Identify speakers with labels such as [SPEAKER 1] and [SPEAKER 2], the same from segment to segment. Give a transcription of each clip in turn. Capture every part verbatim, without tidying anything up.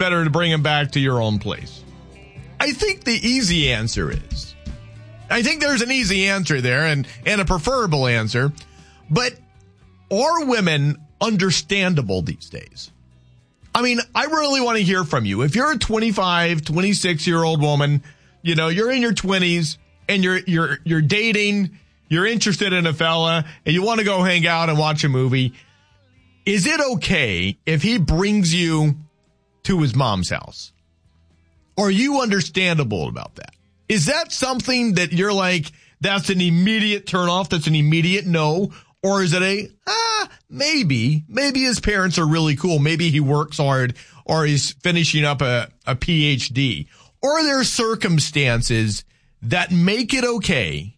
[SPEAKER 1] better to bring him back to your own place? I think the easy answer is, I think there's an easy answer there and, and a preferable answer, but are women understandable these days? I mean, I really want to hear from you. If you're a twenty-five, twenty-six-year-old woman, you know, you're in your twenties and you're you're you're dating, you're interested in a fella, and you want to go hang out and watch a movie, is it okay if he brings you to his mom's house? Are you understandable about that? Is that something that you're like, that's an immediate turnoff, that's an immediate no? Or is it a, ah, maybe, maybe his parents are really cool. Maybe he works hard or he's finishing up a, a P H D. Or are there circumstances that make it okay?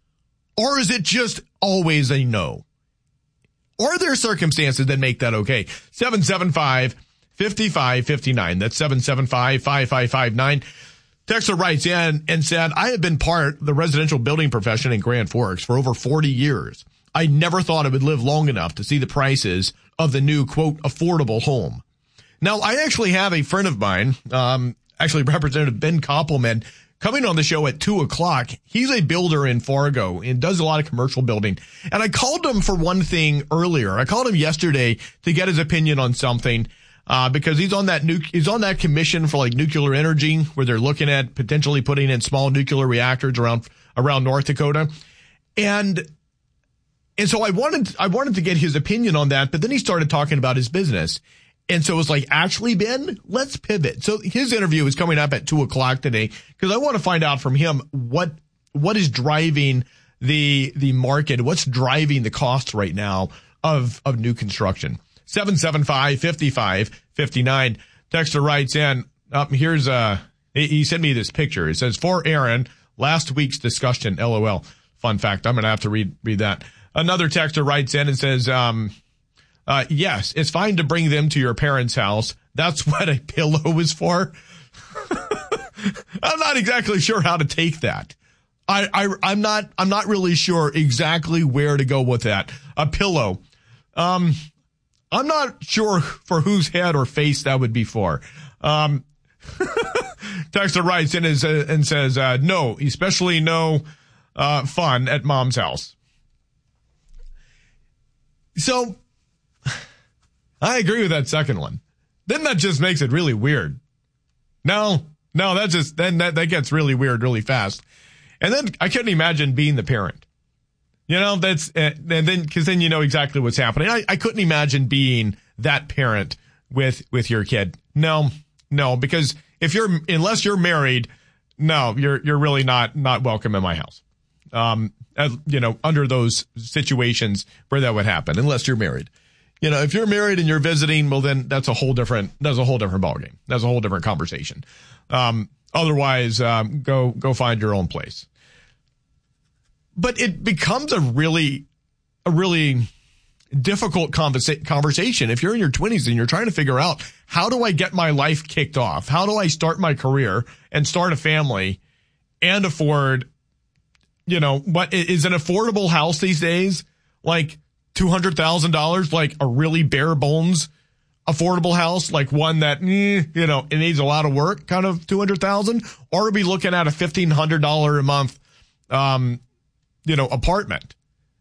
[SPEAKER 1] Or is it just always a no? Or are there circumstances that make that okay? seven seven five, five five five nine. That's seven seven five, five five five nine. Texter writes in and said, I have been part of the residential building profession in Grand Forks for over forty years. I never thought I would live long enough to see the prices of the new, quote, affordable home. Now, I actually have a friend of mine, um, actually Representative Ben Koppelman, coming on the show at two o'clock. He's a builder in Fargo and does a lot of commercial building. And I called him for one thing earlier. I called him yesterday to get his opinion on something, uh, because he's on that nu- he's on that commission for like nuclear energy where they're looking at potentially putting in small nuclear reactors around, around North Dakota. And And so I wanted, I wanted to get his opinion on that, but then he started talking about his business. And so it was like, actually, Ben, let's pivot. So his interview is coming up at two o'clock today because I want to find out from him what, what is driving the, the market, what's driving the costs right now of, of new construction. seven seven five, five five five nine. Texter writes in, uh, here's a, he sent me this picture. It says, for Aaron, last week's discussion, LOL. Fun fact. I'm going to have to read, read that. Another texter writes in and says, um, uh, yes, it's fine to bring them to your parents' house. That's what a pillow is for. I'm not exactly sure how to take that. I, I, I'm not, I'm not really sure exactly where to go with that. A pillow. Um, I'm not sure for whose head or face that would be for. Um, texter writes in and, uh, and says, uh, no, especially no, uh, fun at mom's house. So, I agree with that second one. Then that just makes it really weird. No, no, that just, then that, that gets really weird really fast. And then I couldn't imagine being the parent. You know, that's, and then, cause then you know exactly what's happening. I, I couldn't imagine being that parent with, with your kid. No, no, because if you're, unless you're married, no, you're, you're really not, not welcome in my house. Um, as, you know, under those situations where that would happen, unless you're married. You know, if you're married and you're visiting, well, then that's a whole different, that's a whole different ballgame. That's a whole different conversation. Um, otherwise, um, go, go find your own place. But it becomes a really, a really difficult conversa- conversation. If you're in your twenties and you're trying to figure out, how do I get my life kicked off? How do I start my career and start a family and afford, you know, what is an affordable house these days? Like two hundred thousand dollars, like a really bare bones affordable house, like one that, eh, you know, it needs a lot of work, kind of two hundred thousand, or are we looking at a fifteen hundred dollars a month, um, you know, apartment?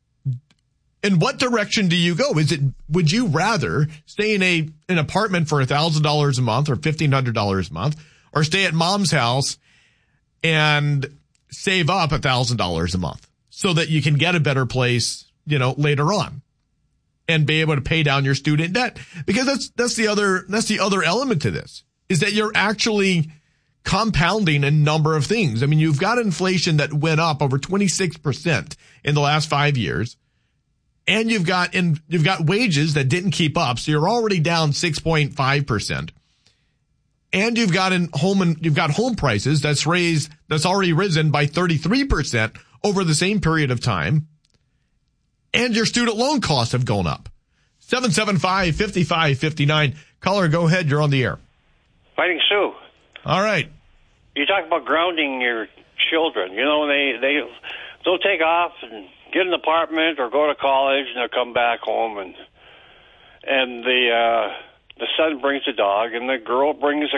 [SPEAKER 1] In what direction do you go? Is it, would you rather stay in a, an apartment for a thousand dollars a month or fifteen hundred dollars a month, or stay at mom's house and save up a thousand dollars a month so that you can get a better place, you know, later on and be able to pay down your student debt? Because that's, that's the other, that's the other element to this, is that you're actually compounding a number of things. I mean, you've got inflation that went up over twenty-six percent in the last five years. And you've got, in, you've got wages that didn't keep up. So you're already down six point five percent. And you've got in home and you've got home prices that's raised, that's already risen by thirty-three percent over the same period of time. And your student loan costs have gone up. seven seven five, five five five nine. Caller, go ahead. You're on the air.
[SPEAKER 2] Fighting Sue.
[SPEAKER 1] All right.
[SPEAKER 2] You talk about grounding your children. You know, they, they, they'll take off and get an apartment or go to college and they'll come back home and, and the, uh, the son brings a dog and the girl brings a